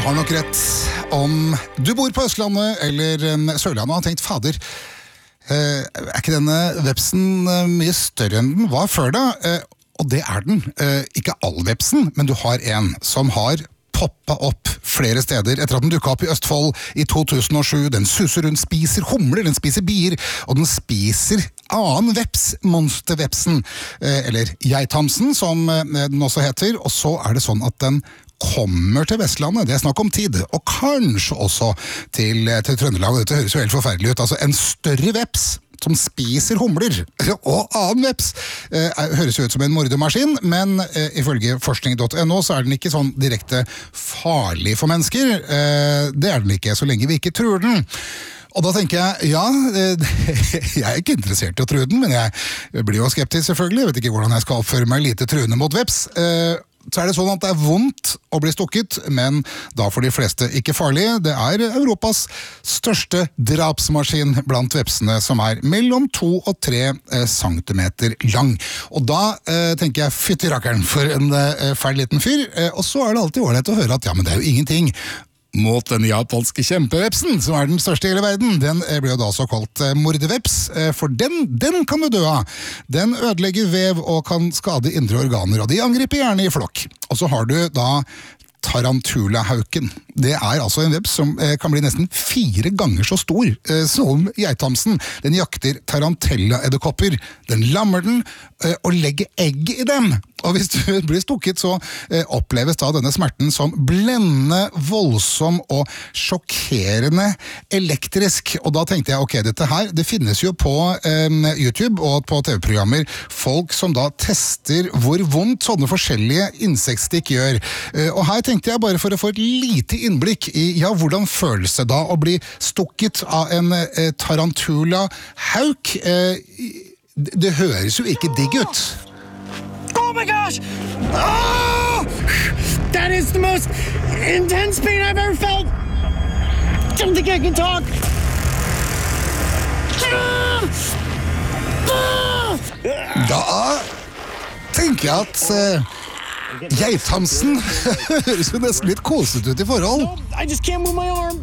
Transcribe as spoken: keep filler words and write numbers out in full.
har nok rett. Om du bor på Østlandet eller Sørlandet og har tenkt, fader, er ikke denne vepsen mye større enn den var før da? Og det er den. Ikke all vepsen, men du har en som har poppa opp flere steder etter at den dukket opp i Østfold i to tusen og sju. Den suser rundt, spiser humler, den spiser bier, og den spiser annen veps, monstervepsen, eller geithamsen som den også heter. Og så er det sånn at den kommer til Vestlandet, det er snakk om tid, og kanskje også til, til Trøndelag. Dette høres jo helt forferdelig ut. Altså en større veps som spiser humler, og annen veps, eh, høres jo ut som en mordemaskin, men eh, ifølge forskning punktum no så er den ikke sånn direkte farlig for mennesker. Eh, det er den ikke, så lenge vi ikke truer den. Og da tenker jeg, ja, jeg er ikke interessert i å true den, men jeg blir jo skeptisk selvfølgelig. Jeg vet ikke hvordan jeg skal oppføre meg lite truende mot veps. Eh, Så er det sånn at det er vondt å bli stukket, men da for de fleste ikke farlig. Det er Europas største drapsmaskin blant vepsene, som er mellom to og tre eh, centimeter lang. Og da eh, tenker jeg, fytti rakkeren for en eh, fæl liten fyr. Eh, og så er det alltid ålreit å høre at ja, men det er jo ingenting mot den japanske kjempevepsen, som er den største i hele verden. Den ble jo da så kalt mordeveps, for den, den kan du dø av. Den ødelegger vev og kan skade indre organer, og de angriper gjerne i flokk. Og så har du da tarantulahauken. Det er altså en veps som eh, kan bli nesten fire ganger så stor eh, som geithamsen. Den jakter tarantella-edderkopper. Den lammer den eh, og legger egg i dem. Og hvis du blir stukket, så eh, oppleves da denne smerten som blendende, voldsom og sjokkerende elektrisk. Og da tenkte jeg, ok, dette her, det finnes jo på eh, YouTube og på T V-programmer folk som da tester hvor vondt sånne forskjellige insektstikk gjør. Eh, og her tenkte jeg bare for å få et lite innblikk i, ja, hvordan føles det da å bli stukket av en eh, tarantula-hauk? Eh, det, det høres jo ikke digg ut. Oh my gosh! Oh! That is the most intense pain I've ever felt! I don't think I can talk! Da tenker jeg at uh, geithamsen høres jo nesten litt kosete ut i forhold. No, I just can't move my arm.